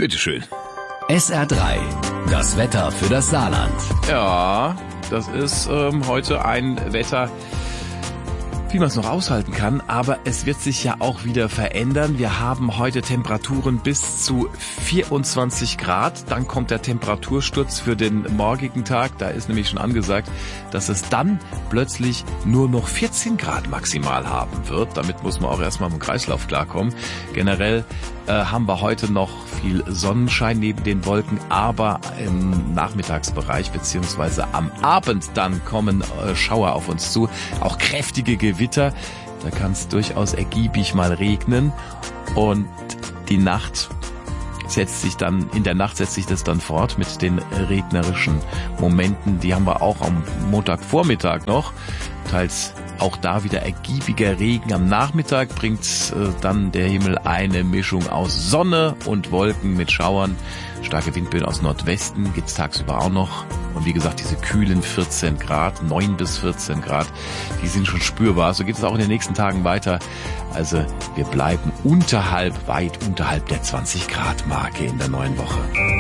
Bitteschön. SR3, das Wetter für das Saarland. Ja, das ist heute ein Wetter, wie man es noch aushalten kann, aber es wird sich ja auch wieder verändern. Wir haben heute Temperaturen bis zu 24 Grad. Dann kommt der Temperatursturz für den morgigen Tag. Da ist nämlich schon angesagt, dass es dann plötzlich nur noch 14 Grad maximal haben wird. Damit muss man auch erstmal im Kreislauf klarkommen. Generell haben wir heute noch viel Sonnenschein neben den Wolken, aber im Nachmittagsbereich beziehungsweise am Abend dann kommen Schauer auf uns zu. Auch kräftige Gewitter. Da kann es durchaus ergiebig mal regnen. Und in der Nacht setzt sich das dann fort mit den regnerischen Momenten. Die haben wir auch am Montagvormittag noch. Teils auch da wieder ergiebiger Regen. Am Nachmittag bringt dann der Himmel eine Mischung aus Sonne und Wolken mit Schauern. Starke Windböen aus Nordwesten gibt's tagsüber auch noch. Und wie gesagt, diese kühlen 14 Grad, 9 bis 14 Grad, die sind schon spürbar. So geht es auch in den nächsten Tagen weiter. Also wir bleiben weit unterhalb der 20 Grad Marke in der neuen Woche.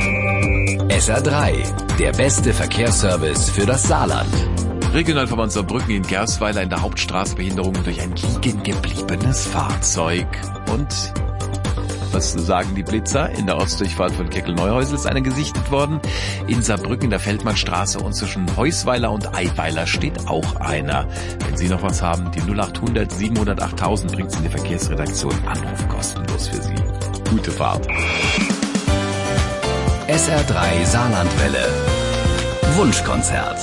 SR3, der beste Verkehrsservice für das Saarland. Regionalverband Saarbrücken in Gersweiler in der Hauptstraße Behinderung durch ein liegen gebliebenes Fahrzeug. Und was sagen die Blitzer? In der Ostdurchfahrt von Keckel-Neuhäusel ist einer gesichtet worden. In Saarbrücken in der Feldmannstraße und zwischen Heusweiler und Eiweiler steht auch einer. Wenn Sie noch was haben, die 0800 700 8000 bringt Sie in die Verkehrsredaktion. Anruf kostenlos für Sie. Gute Fahrt. SR3 Saarlandwelle. Wunschkonzert.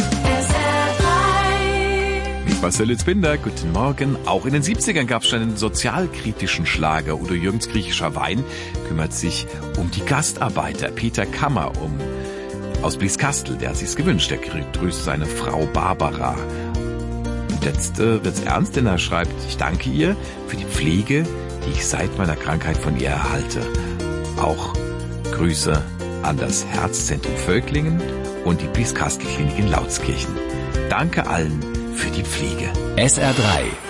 Marcel Litzbinder, guten Morgen. Auch in den 70ern gab es schon einen sozialkritischen Schlager. Udo Jürgens griechischer Wein kümmert sich um die Gastarbeiter. Peter Kammer aus Blieskastel, der hat sich's gewünscht. Er grüßt seine Frau Barbara. Und jetzt wird's ernst, denn er schreibt, ich danke ihr für die Pflege, die ich seit meiner Krankheit von ihr erhalte. Auch Grüße an das Herzzentrum Völklingen und die Blieskastel-Klinik in Lautskirchen. Danke allen für die Pflege. SR3